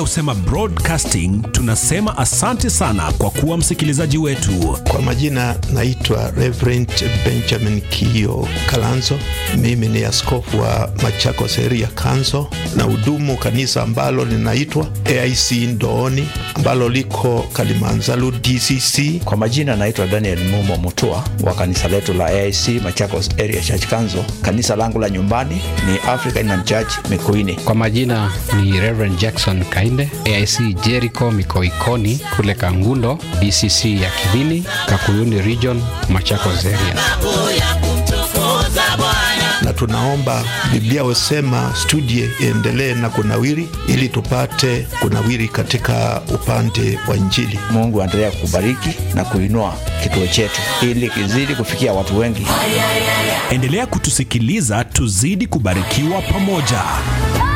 Biblia Husema Broadcasting tunasema asante sana kwa kuwa msikilizaji wetu. Kwa majina naitwa Reverend Benjamin Kio Kalanzo. Mimi ni askofu wa Machakos Area Council na hudumu kanisa ambalo linaitwa AIC Ndooni ambalo liko Kalimanzalo DCC. Kwa majina naitwa Daniel Mumo Mutua wa kanisa letu la AIC Machakos Area Church Council. Kanisa langu la nyumbani ni African Inland Church Mikuini. Kwa majina ni Reverend Jackson Kainde, AIC Jericho Mikoikoni kule Kangundo, DCC ya Kibini, Kakuyuni Region, Machakos Area. Na tunaomba Biblia Husema studie iendelee na kunawiri ili tupate kunawiri katika upande wa Injili. Mungu aendelee kubariki na kuinua kituo chetu ili kizidi kufikia watu wengi. Endelea kutusikiliza tuzidi kubarikiwa pamoja.